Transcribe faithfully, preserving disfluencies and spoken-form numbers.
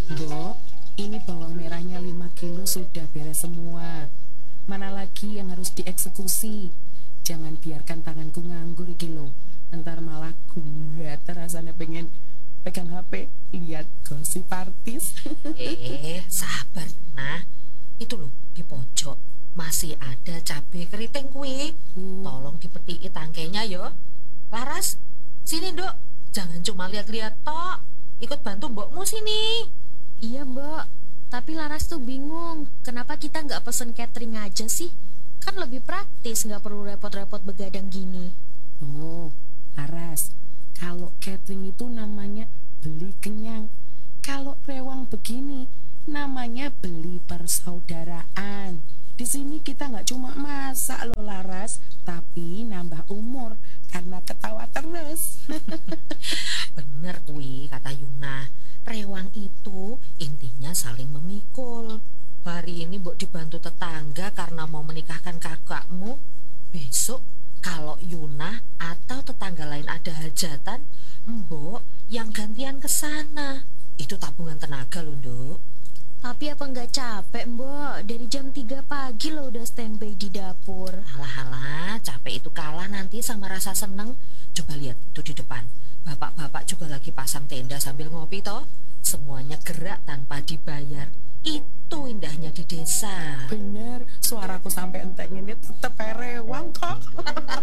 Mbok, ini bawang merahnya lima kilo sudah beres semua. Mana lagi yang harus dieksekusi? Jangan biarkan tanganku nganggur iki lo. Ntar malah gue rasanya pengen pegang H P, lihat gosip artis. Eh, sabar, nah. Itu loh, di pojok masih ada cabai keriting kuwi. Hmm. Tolong dipetiki tangkainya yo. Laras, sini, Dok. Jangan cuma lihat-lihat tok. Ikut bantu mbokmu sini. Iya mbak, tapi Laras tuh bingung, kenapa kita nggak pesen catering aja sih? Kan lebih praktis, nggak perlu repot-repot begadang gini. Oh, Aras, kalau catering itu namanya beli kenyang. Kalau rewang begini, namanya beli persaudaraan. Di sini kita nggak cuma masak loh Laras, tapi nambah umur karena ketawa terus. Bener kuwi kata Yuna. Rewang itu intinya saling memikul. Hari ini mbok dibantu tetangga karena mau menikahkan kakakmu. Besok kalau Yuna atau tetangga lain ada hajatan, mbok yang gantian ke sana. Itu tabungan tenaga loh, Nduk. Tapi apa nggak capek mbak? Dari jam tiga pagi lo udah standby di dapur. Halah-halah, capek itu kalah nanti sama rasa seneng. Coba lihat itu di depan. Bapak-bapak juga lagi pasang tenda sambil ngopi toh. Semuanya gerak tanpa dibayar. Itu indahnya di desa. Bener, suaraku sampai entek ini tetep rewang kok.